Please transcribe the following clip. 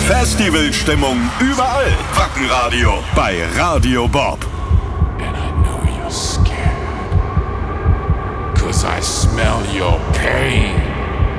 Festivalstimmung überall. Wackenradio bei Radio Bob. And I know you're scared, 'cause I smell your pain.